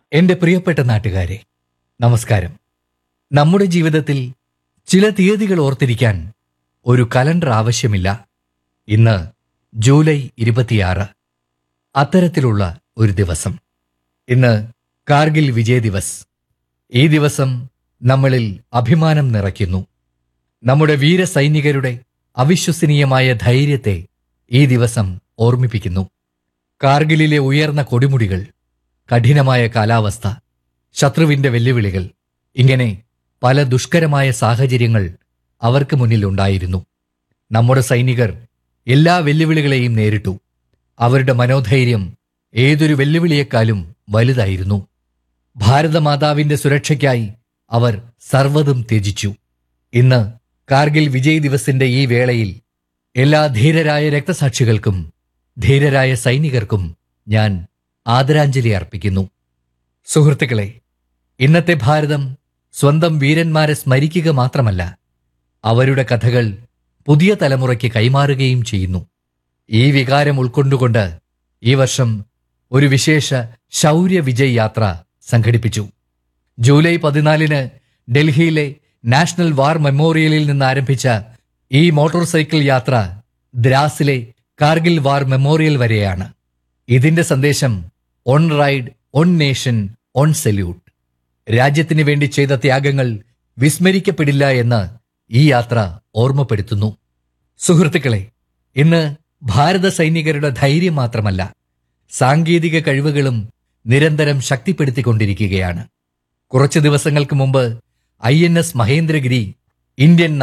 എന്റെ പ്രിയപ്പെട്ട നാട്ടുകാരെ, നമസ്കാരം. നമ്മുടെ ജീവിതത്തിൽ ചില തീയതികൾ ഓർത്തിരിക്കാൻ ഒരു കലണ്ടർ ആവശ്യമില്ല. ഇന്ന് ജൂലൈ 26. അത്തരത്തിലുള്ള ഒരു ദിവസം. ഇന്ന് കാർഗിൽ വിജയ് ദിവസ്. ഈ ദിവസം നമ്മളിൽ അഭിമാനം നിറയ്ക്കുന്നു. നമ്മുടെ വീരസൈനികരുടെ അവിശ്വസനീയമായ ധൈര്യത്തെ ഈ ദിവസം ഓർമ്മിപ്പിക്കുന്നു. കാർഗിലിലെ ഉയർന്ന കൊടുമുടികൾ, കഠിനമായ കാലാവസ്ഥ, ശത്രുവിന്റെ വെല്ലുവിളികൾ, ഇങ്ങനെ പല ദുഷ്കരമായ സാഹചര്യങ്ങൾ അവർക്ക് മുന്നിലുണ്ടായിരുന്നു. നമ്മുടെ സൈനികർ എല്ലാ വെല്ലുവിളികളെയും നേരിട്ടു. അവരുടെ മനോധൈര്യം ഏതൊരു വെല്ലുവിളിയെക്കാളും വലുതായിരുന്നു. ഭാരതമാതാവിന്റെ സുരക്ഷയ്ക്കായി അവർ സർവ്വതും ത്യജിച്ചു. ഇന്ന് കാർഗിൽ വിജയ് ദിവസിന്റെ ഈ വേളയിൽ എല്ലാ ധീരരായ രക്തസാക്ഷികൾക്കും ധീരരായ സൈനികർക്കും ഞാൻ ആദരാഞ്ജലി അർപ്പിക്കുന്നു. സുഹൃത്തുക്കളെ, ഇന്നത്തെ ഭാരതം സ്വന്തം വീരന്മാരെ സ്മരിക്കുക മാത്രമല്ല, അവരുടെ കഥകൾ പുതിയ തലമുറയ്ക്ക് കൈമാറുകയും ചെയ്യുന്നു. ഈ വികാരം ഉൾക്കൊണ്ടുകൊണ്ട് ഈ വർഷം ഒരു വിശേഷ ശൗര്യ വിജയ് യാത്ര സംഘടിപ്പിച്ചു. ജൂലൈ 14 ഡൽഹിയിലെ നാഷണൽ വാർ മെമ്മോറിയലിൽ നിന്ന് ആരംഭിച്ച ഈ മോട്ടോർ സൈക്കിൾ യാത്ര ദ്രാസിലെ കാർഗിൽ വാർ മെമ്മോറിയൽ വരെയാണ്. ഇതിന്റെ സന്ദേശം on ride, on nation, on salute. രാജ്യത്തിന് വേണ്ടി ചെയ്ത ത്യാഗങ്ങൾ വിസ്മരിക്കപ്പെടില്ല എന്ന് ഈ യാത്ര ഓർമ്മപ്പെടുത്തുന്നു. സുഹൃത്തുക്കളെ, ഇന്ന് ഭാരത സൈനികരുടെ ധൈര്യം മാത്രമല്ല, സാങ്കേതിക കഴിവുകളും നിരന്തരം ശക്തിപ്പെടുത്തിക്കൊണ്ടിരിക്കുകയാണ്. കുറച്ചു ദിവസങ്ങൾക്ക് മുമ്പ് INS മഹേന്ദ്രഗിരി ഇന്ത്യൻ